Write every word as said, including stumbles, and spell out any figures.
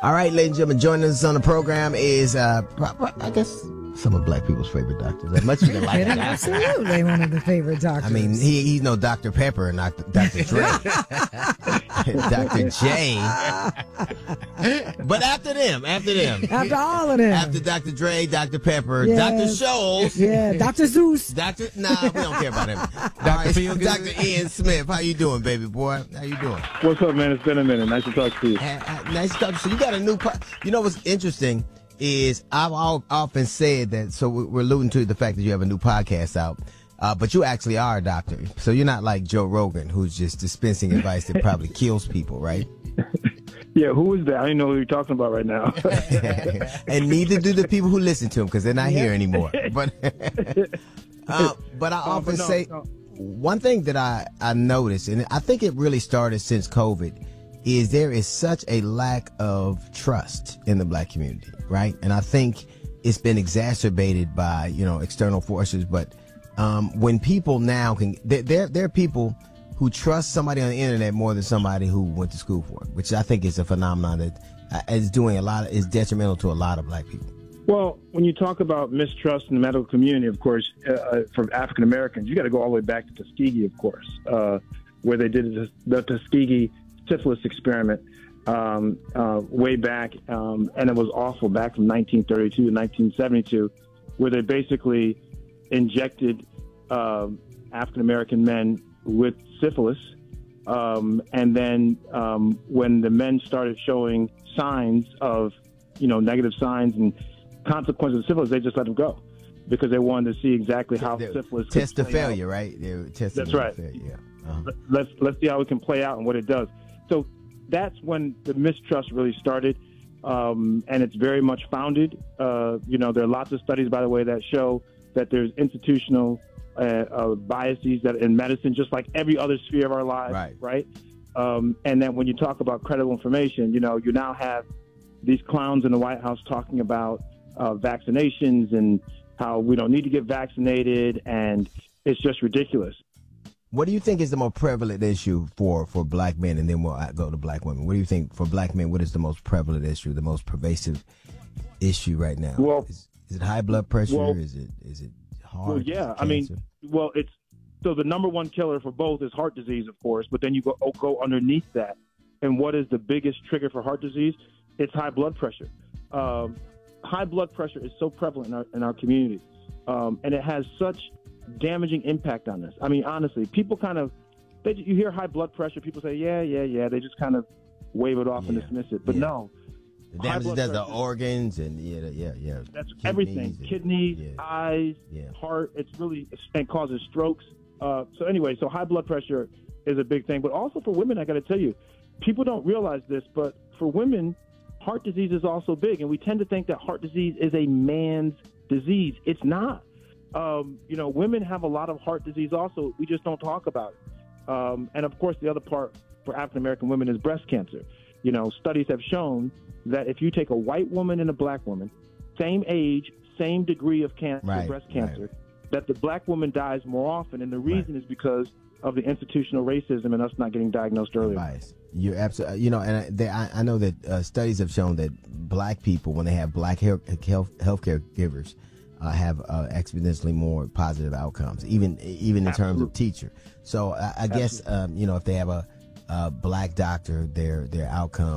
All right, ladies and gentlemen, joining us on the program is, uh, I guess, some of black people's favorite doctors. As much as you like doctors. Absolutely one of the favorite doctors. I mean, he he's no Doctor Pepper and not Doctor Dre. Doctor J. But after them, after them. After all of them. After Doctor Dre, Doctor Pepper, Yes. Doctor Scholes. Yeah, Doctor Zeus. Doctor Nah, we don't care about him. Doctor Right, Doctor Ian Smith. How you doing, baby boy? How you doing? What's up, man? It's been a minute. Nice to talk to you. Uh, uh, nice to talk to you. So you got a new po- You know what's interesting is I've all, often said that, so we're alluding to the fact that you have a new podcast out, uh, but you actually are a doctor. So you're not like Joe Rogan, who's just dispensing advice that probably kills people, right? Yeah, who is that? I don't know who you're talking about right now. And neither do the people who listen to him because they're not here anymore. But uh, but I often no, say no. one thing that I, I noticed, and I think it really started since COVID, is there is such a lack of trust in the black community, right? And I think it's been exacerbated by, you know, external forces. But um, when people now can, there, there, there are people who trust somebody on the internet more than somebody who went to school for it, which I think is a phenomenon that uh, is doing a lot of, is detrimental to a lot of black people. Well, when you talk about mistrust in the medical community, of course, uh, for African Americans, you got to go all the way back to Tuskegee, of course, uh, where they did the, the Tuskegee syphilis experiment um, uh, way back, um, and it was awful back from nineteen thirty-two to nineteen seventy-two, where they basically injected uh, African American men with syphilis, um, and then um, when the men started showing signs of, you know, negative signs and consequences of syphilis, they just let them go because they wanted to see exactly how They're, syphilis test the could play failure, out. right? They're testing That's the right. failure, yeah. Uh-huh. Let's let's see how it can play out and what it does. So that's when the mistrust really started, um, and it's very much founded. Uh, you know, there are lots of studies, by the way, that show that there's institutional uh, uh, biases that in medicine, just like every other sphere of our lives, Right. right? Um, and then when you talk about credible information, you know, you now have these clowns in the White House talking about uh, vaccinations and how we don't need to get vaccinated, and it's just ridiculous. What do you think is the most prevalent issue for, for black men, and then we'll go to black women? What do you think for black men? What is the most prevalent issue, the most pervasive issue right now? Well, is, is it high blood pressure? well, is it is it heart? Well, Is yeah, it I mean, cancer? well, it's so the number one killer for both is heart disease, of course, but then you go oh, go underneath that, and what is the biggest trigger for heart disease? It's high blood pressure. Um, high blood pressure is so prevalent in our in our community, um, and it has such damaging impact on us. I mean, honestly, people kind of they you hear high blood pressure, people say, yeah, yeah, yeah. They just kind of wave it off Yeah, and dismiss it, but yeah. no. The high damage it blood does the pressure- organs and yeah, yeah, yeah. That's Kidneys everything. and- Kidneys, yeah. eyes, Yeah. heart. It's really and causes strokes. Uh, so anyway, so high blood pressure is a big thing. But also for women, I got to tell you, people don't realize this, but for women, heart disease is also big. And we tend to think that heart disease is a man's disease. It's not. Um, you know, women have a lot of heart disease also. We just don't talk about it. Um, and of course, the other part for African-American women is breast cancer. You know, studies have shown that if you take a white woman and a black woman, same age, same degree of cancer, Right, breast cancer, right. that the black woman dies more often. And the reason is because of the institutional racism and us not getting diagnosed earlier. Bias. You're absolutely, you know, and I, they, I, I know that uh, studies have shown that black people, when they have black health, health healthcare givers, uh, have uh, exponentially more positive outcomes, even even in Absolutely. terms of teacher. So I, I guess um, you know, if they have a, a black doctor, their their outcome